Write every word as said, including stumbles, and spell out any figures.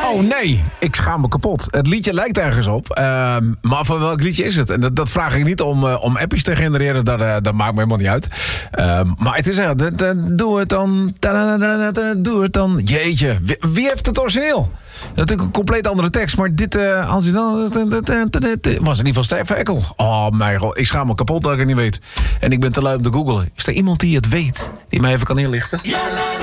Oh nee, ik schaam me kapot. Het liedje lijkt ergens op. Uh, maar van welk liedje is het? En dat, dat vraag ik niet om, uh, om appjes te genereren. Dat, uh, dat maakt me helemaal niet uit. Uh, maar het is echt... Uh, doe het dan. Doe het dan. Jeetje. Wie, wie heeft het origineel? Natuurlijk een compleet andere tekst. Maar dit... Uh, als je dan, was in ieder geval Stef Ekkel. Oh mijn god. Ik schaam me kapot dat ik het niet weet. En ik ben te lui om te googlen. Is er iemand die het weet? Die mij even kan inlichten?